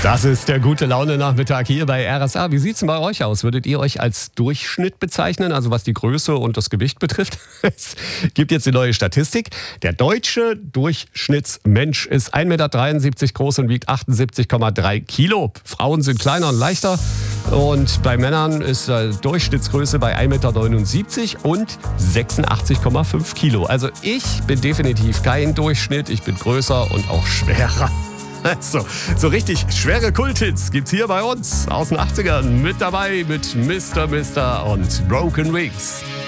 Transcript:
Das ist der gute Laune-Nachmittag hier bei RSA. Wie sieht's denn bei euch aus? Würdet ihr euch als Durchschnitt bezeichnen, also was die Größe und das Gewicht betrifft? Es gibt jetzt die neue Statistik. Der deutsche Durchschnittsmensch ist 1,73 Meter groß und wiegt 78,3 Kilo. Frauen sind kleiner und leichter. Und bei Männern ist die Durchschnittsgröße bei 1,79 Meter und 86,5 Kilo. Also ich bin definitiv kein Durchschnitt. Ich bin größer und auch schwerer. Also, so richtig schwere Kulthits gibt's hier bei uns aus den 80ern. Mit dabei mit Mr. und Broken Wings.